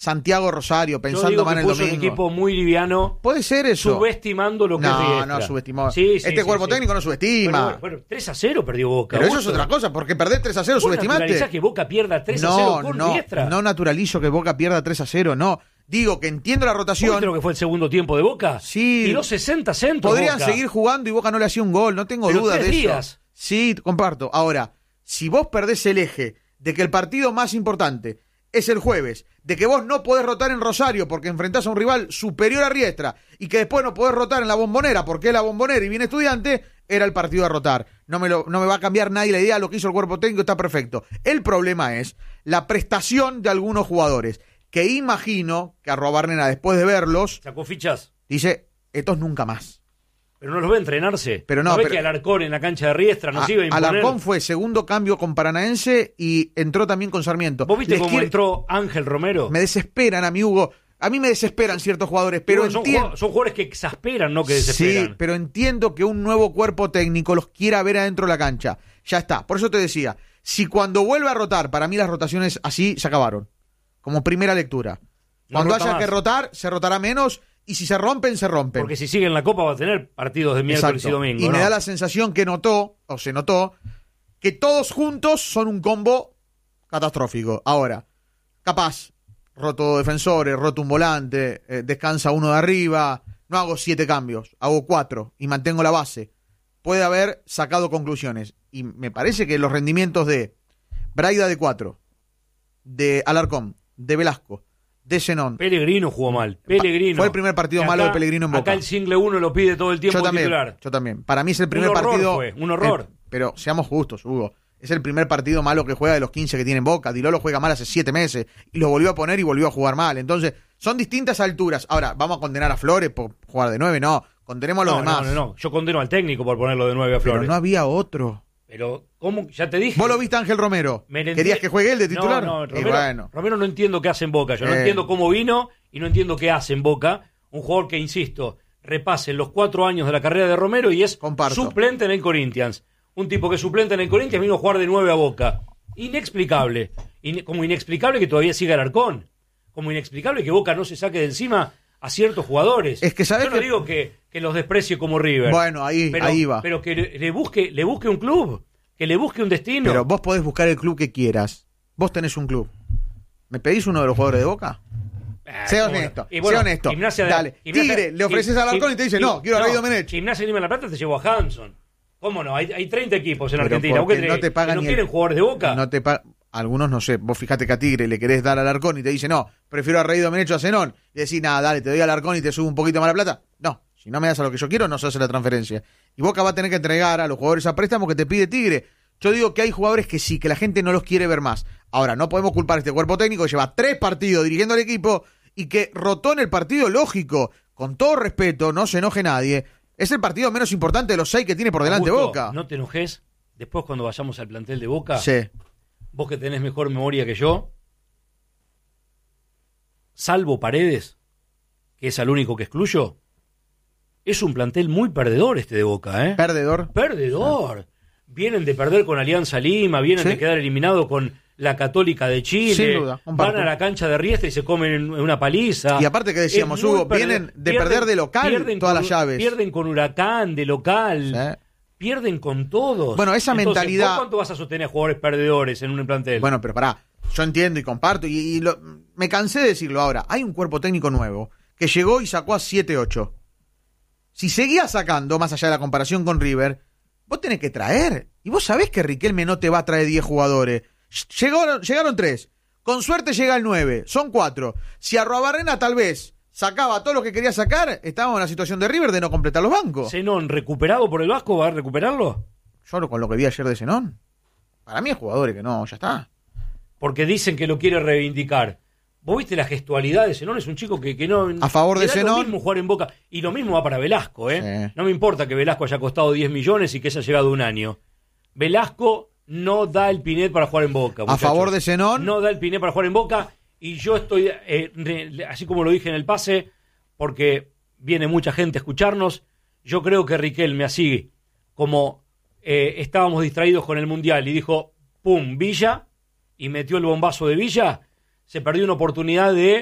Santiago Rosario, pensando más en el domingo. Un equipo muy liviano. Puede ser eso. Subestimando lo que es Riestra. No, subestimó. Sí, cuerpo técnico no subestima. Bueno, 3-0 perdió Boca. Pero eso es otra cosa, porque perder 3-0 subestimaste. ¿Naturalizás que Boca pierda 3-0 con Riestra? No naturalizo que Boca pierda 3-0, no. Digo que entiendo la rotación. ¿Viste lo que fue el segundo tiempo de Boca? Sí. Tiró 60 centros. Podrían Boca. seguir jugando y Boca no le hacía un gol, no tengo dudas de eso. Sí, comparto. Ahora, si vos perdés el eje de que el partido más importante es el jueves, de que vos no podés rotar en Rosario porque enfrentás a un rival superior a Riestra y que después no podés rotar en la Bombonera porque es la Bombonera y viene Estudiante, era el partido a rotar. No me va a cambiar nadie la idea, lo que hizo el cuerpo técnico está perfecto. El problema es la prestación de algunos jugadores, que imagino que Arruabarrena, después de verlos, sacó fichas, dice, estos nunca más. Pero no los ve entrenarse. Pero no ve que Alarcón en la cancha de Riestra nos iba a imponer. Alarcón fue segundo cambio con Paranaense y entró también con Sarmiento. ¿Vos viste cómo entró Ángel Romero? Me desesperan a mí, Hugo. A mí me desesperan ciertos jugadores, pero son jugadores que exasperan, no que desesperan. Sí, pero entiendo que un nuevo cuerpo técnico los quiera ver adentro de la cancha. Ya está. Por eso te decía, si cuando vuelve a rotar, para mí las rotaciones así se acabaron. Como primera lectura. Cuando haya que rotar, se rotará menos. Y si se rompen, se rompen. Porque si sigue en la Copa va a tener partidos de miércoles y domingo. Y me da la sensación que se notó, que todos juntos son un combo catastrófico. Ahora, capaz, roto defensores, roto un volante, descansa uno de arriba, no hago 7 cambios, hago 4 y mantengo la base. Puede haber sacado conclusiones. Y me parece que los rendimientos de Braida de 4, de Alarcón, de Velasco, de Zenón. Pellegrino jugó mal. Pellegrino. Fue el primer partido malo de Pellegrino en Boca. Acá el single 1 lo pide todo el tiempo titular. Yo también. Para mí es el primer partido. Fue un horror. Pero seamos justos, Hugo. Es el primer partido malo que juega de los 15 que tiene en Boca. Diló lo juega mal hace 7 meses. Y lo volvió a poner y volvió a jugar mal. Entonces, son distintas alturas. Ahora, ¿vamos a condenar a Flores por jugar de 9? No. Condenemos a los demás. No. Yo condeno al técnico por ponerlo de 9 a Flores. Pero no había otro. Pero, ¿cómo? Ya te dije. ¿Vos lo viste a Ángel Romero? ¿Querías que juegue él de titular? No, Romero no entiendo qué hace en Boca. Yo no entiendo cómo vino y no entiendo qué hace en Boca. Un jugador que, insisto, repase los 4 años de la carrera de Romero y es suplente en el Corinthians. Un tipo que es suplente en el Corinthians vino a jugar de 9 a Boca. Inexplicable. Como inexplicable que todavía siga Alarcón. Como inexplicable que Boca no se saque de encima a ciertos jugadores. Es que sabes. Yo no digo que los desprecie como River. Bueno, ahí va. Pero que le busque un club, que le busque un destino. Pero vos podés buscar el club que quieras. Vos tenés un club. ¿Me pedís uno de los jugadores de Boca? Sea honesto, sea honesto. Dale. Tigre, le ofreces a Alarcón y te dice, no, quiero a Rey Domenech. Gimnasia Lima de la Plata te llevó a Hanson. ¿Cómo no? Hay 30 equipos en Argentina. ¿Vos no te pagan ¿No quieren jugadores de Boca? No te algunos no sé, vos fijate que a Tigre le querés dar a Alarcón y te dice, no, prefiero a Rey Domenech o a Zenón. Y decís, nada, dale, te doy a Alarcón y te subo un poquito más la plata. No, si no me das a lo que yo quiero, no se hace la transferencia. Y Boca va a tener que entregar a los jugadores a préstamo que te pide Tigre. Yo digo que hay jugadores que sí, que la gente no los quiere ver más. Ahora, no podemos culpar a este cuerpo técnico que lleva 3 partidos dirigiendo al equipo y que rotó en el partido lógico. Con todo respeto, no se enoje nadie. Es el partido menos importante de los 6 que tiene por delante Augusto, Boca. No te enojes. Después cuando vayamos al plantel de Boca, sí. Vos que tenés mejor memoria que yo, salvo Paredes, que es al único que excluyo, es un plantel muy perdedor este de Boca, ¿eh? ¿Perdedor? Perdedor. Vienen de perder con Alianza Lima, vienen de quedar eliminados con la Católica de Chile. Sin duda, van a la cancha de Riestra y se comen una paliza. Y aparte que decíamos, Hugo, vienen de perder de local todas las llaves. Pierden con Huracán, de local. Sí. Pierden con todos. Bueno, esa mentalidad. ¿Vos cuánto vas a sostener a jugadores perdedores en un plantel? Bueno, pero pará, yo entiendo y comparto, me cansé de decirlo ahora. Hay un cuerpo técnico nuevo que llegó y sacó a 7-8. Si seguía sacando, más allá de la comparación con River, vos tenés que traer. Y vos sabés que Riquelme no te va a traer 10 jugadores. Llegaron 3. Con suerte llega el 9. Son 4. Si Arruabarrena tal vez sacaba todo lo que quería sacar, estábamos en la situación de River de no completar los bancos. ¿Zenón recuperado por el Vasco va a recuperarlo? Yo con lo que vi ayer de Zenón, para mí es jugadores que no, ya está. Porque dicen que lo quiere reivindicar. ¿Vos viste la gestualidad de Zenón? Es un chico que no... A favor de Zenón. Lo mismo jugar en Boca. Y lo mismo va para Velasco, ¿eh? Sí. No me importa que Velasco haya costado 10 millones y que haya llegado un año. Velasco no da el pinet para jugar en Boca, muchachos. A favor de Zenón. No da el pinet para jugar en Boca. Y yo estoy, así como lo dije en el pase, porque viene mucha gente a escucharnos, yo creo que Riquelme, así como estábamos distraídos con el Mundial y dijo, pum, Villa, y metió el bombazo de Villa, se perdió una oportunidad de